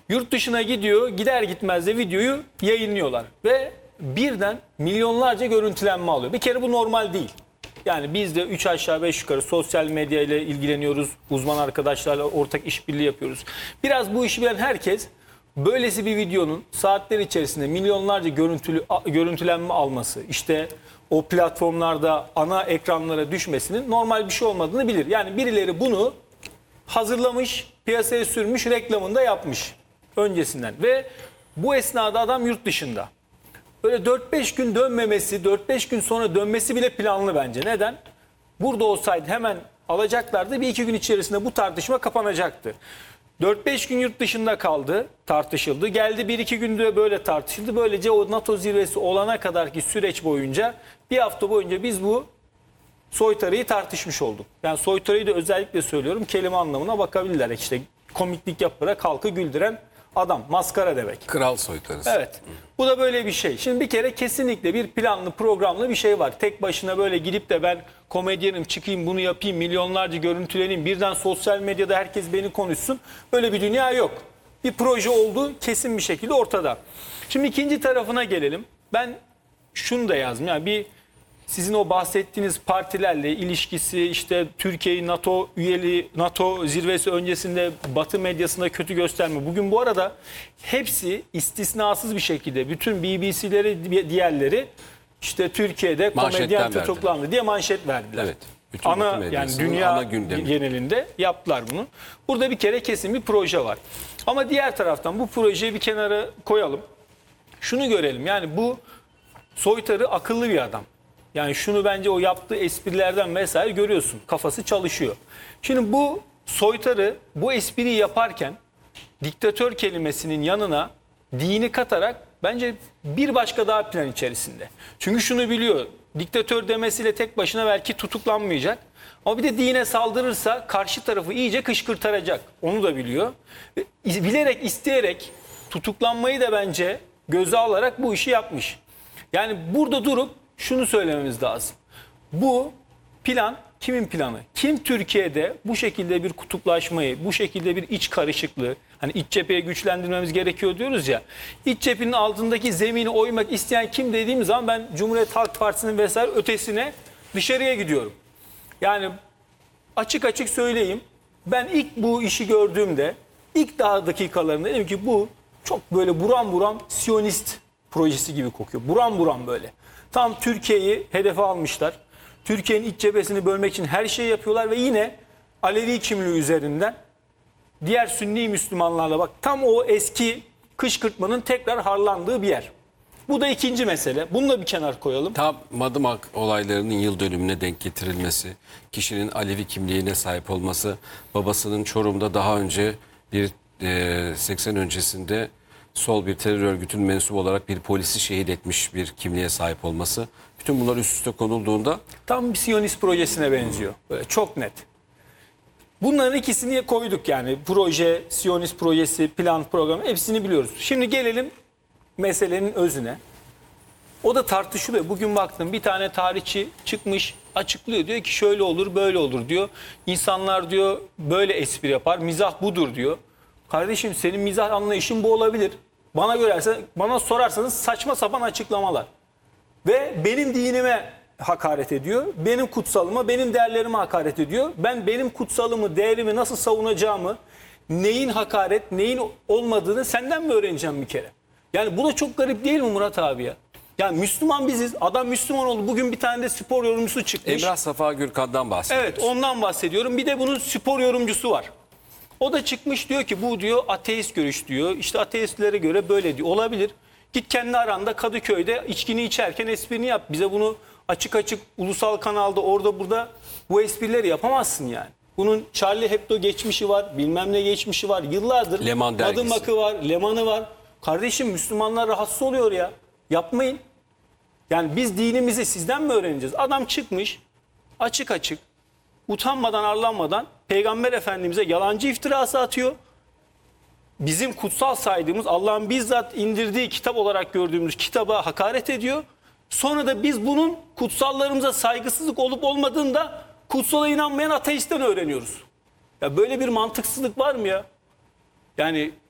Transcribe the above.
Yurt dışına gidiyor, gider gitmez de videoyu yayınlıyorlar. Ve birden milyonlarca görüntülenme alıyor. Bir kere bu normal değil. Yani biz de 3 aşağı 5 yukarı sosyal medya ile ilgileniyoruz. Uzman arkadaşlarla ortak işbirliği yapıyoruz. Biraz bu işi bilen herkes böylesi bir videonun saatler içerisinde milyonlarca görüntülenme alması, işte o platformlarda ana ekranlara düşmesinin normal bir şey olmadığını bilir. Yani birileri bunu hazırlamış, piyasaya sürmüş, reklamını da yapmış öncesinden. Ve bu esnada adam yurt dışında. Böyle 4-5 gün dönmemesi, 4-5 gün sonra dönmesi bile planlı bence. Neden? Burada olsaydı hemen alacaklardı. 1-2 gün içerisinde bu tartışma kapanacaktı. 4-5 gün yurt dışında kaldı, tartışıldı. Geldi 1-2 günde böyle tartışıldı. Böylece o NATO zirvesi olana kadarki süreç boyunca, bir hafta boyunca biz bu soytarıyı tartışmış olduk. Yani soytarıyı da özellikle söylüyorum, kelime anlamına bakabilirler. İşte komiklik yaparak halkı güldüren adam, maskara demek. Kral soytarısı. Evet. Bu da böyle bir şey. Şimdi bir kere kesinlikle bir planlı, programlı bir şey var. Tek başına böyle gidip de ben komedyenim, çıkayım bunu yapayım, milyonlarca görüntüleneyim, birden sosyal medyada herkes beni konuşsun. Böyle bir dünya yok. Bir proje olduğu kesin bir şekilde ortada. Şimdi ikinci tarafına gelelim. Ben şunu da yazdım. Yani sizin o bahsettiğiniz partilerle ilişkisi, işte Türkiye'yi NATO üyeliği, NATO zirvesi öncesinde Batı medyasında kötü gösterme. Bugün bu arada hepsi istisnasız bir şekilde bütün BBC'leri, diğerleri işte Türkiye'de komedyen tutuklandı diye manşet verdiler. Evet. Bütün Yani dünya genelinde yaptılar bunu. Burada bir kere kesin bir proje var. Ama diğer taraftan bu projeyi bir kenara koyalım. Şunu görelim. Yani bu soytarı akıllı bir adam. Yani şunu bence o yaptığı esprilerden vesaire görüyorsun. Kafası çalışıyor. Şimdi bu soytarı bu espriyi yaparken diktatör kelimesinin yanına dini katarak bence bir başka daha plan içerisinde. Çünkü şunu biliyor. Diktatör demesiyle tek başına belki tutuklanmayacak. Ama bir de dine saldırırsa karşı tarafı iyice kışkırtacak. Onu da biliyor. Bilerek, isteyerek tutuklanmayı da bence göze alarak bu işi yapmış. Yani burada durup şunu söylememiz lazım. Bu plan kimin planı? Kim Türkiye'de bu şekilde bir kutuplaşmayı, bu şekilde bir iç karışıklığı, hani iç cepheyi güçlendirmemiz gerekiyor diyoruz ya. İç cephenin altındaki zemini oymak isteyen kim dediğimiz zaman ben Cumhuriyet Halk Partisi'nin vesaire ötesine dışarıya gidiyorum. Yani açık açık söyleyeyim. Ben ilk bu işi gördüğümde ilk daha dakikalarında dedim ki bu çok böyle buram buram Siyonist projesi gibi kokuyor. Buram buram böyle. Tam Türkiye'yi hedefe almışlar. Türkiye'nin iç cephesini bölmek için her şeyi yapıyorlar ve yine Alevi kimliği üzerinden diğer Sünni Müslümanlarla bak tam o eski kışkırtmanın tekrar harlandığı bir yer. Bu da ikinci mesele. Bunu da bir kenar koyalım. Tam Madımak olaylarının yıl dönümüne denk getirilmesi, kişinin Alevi kimliğine sahip olması, babasının Çorum'da daha önce bir 80 öncesinde sol bir terör örgütünün mensubu olarak bir polisi şehit etmiş bir kimliğe sahip olması. Bütün bunlar üst üste konulduğunda tam bir Siyonist projesine benziyor. Böyle çok net. Bunların ikisini koyduk yani. Proje, Siyonist projesi, plan, program hepsini biliyoruz. Şimdi gelelim meselenin özüne. O da tartışılıyor. Bugün baktım bir tane tarihçi çıkmış açıklıyor. Diyor ki şöyle olur böyle olur diyor. İnsanlar diyor böyle espri yapar. Mizah budur diyor. Kardeşim senin mizah anlayışın bu olabilir. Bana sorarsanız saçma sapan açıklamalar. Ve benim dinime hakaret ediyor. Benim kutsalıma, benim değerlerime hakaret ediyor. Ben benim kutsalımı, değerimi nasıl savunacağımı, neyin hakaret, neyin olmadığını senden mi öğreneceğim bir kere? Yani bu da çok garip değil mi Murat abi ya? Yani Müslüman biziz. Adam Müslüman oldu. Bugün bir tane de spor yorumcusu çıkmış. Emrah Safa Gürkan'dan bahsediyoruz. Evet, ondan bahsediyorum. Bir de bunun spor yorumcusu var. O da çıkmış diyor ki bu diyor ateist görüş diyor. İşte ateistlere göre böyle diyor. Olabilir. Git kendi aranda Kadıköy'de içkini içerken esprini yap. Bize bunu açık açık ulusal kanalda orada burada bu esprileri yapamazsın yani. Bunun Charlie Hebdo geçmişi var. Bilmem ne geçmişi var. Yıllardır Leman dergisi. Madımak'ı var. Leman'ı var. Kardeşim Müslümanlar rahatsız oluyor ya. Yapmayın. Yani biz dinimizi sizden mi öğreneceğiz? Adam çıkmış açık açık utanmadan arlanmadan Peygamber Efendimiz'e yalancı iftirası atıyor. Bizim kutsal saydığımız Allah'ın bizzat indirdiği kitap olarak gördüğümüz kitaba hakaret ediyor. Sonra da biz bunun kutsallarımıza saygısızlık olup olmadığını da kutsala inanmayan ateistten öğreniyoruz. Ya böyle bir mantıksızlık var mı ya? Yani